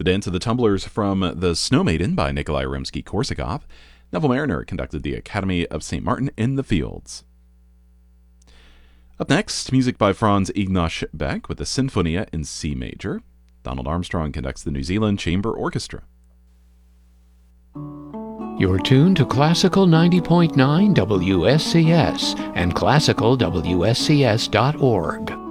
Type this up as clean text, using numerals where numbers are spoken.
The Dance of the Tumblers from The Snow Maiden by Nikolai Rimsky-Korsakov. Neville Mariner conducted the Academy of St. Martin in the Fields. Up next, music by Franz Ignaz Beck with the Sinfonia in C major. Donald Armstrong conducts the New Zealand Chamber Orchestra. You're tuned to Classical 90.9 WSCS and classicalwscs.org.